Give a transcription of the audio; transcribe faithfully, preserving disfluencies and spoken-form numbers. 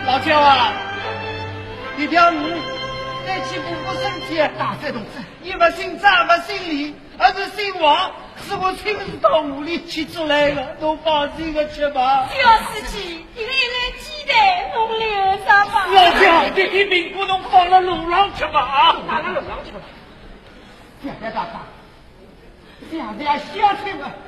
老舅啊，你条鱼再去补补身体， 大帅同志， 你不姓张不姓李，而是姓王，是我亲自到屋里去做来的，侬放心的吃吧。 小司机，一个一个鸡蛋弄留着吧。 老舅，这一饼不能放到路上去吧啊！ 放到路上去吧。谢谢大哥，谢谢乡亲们。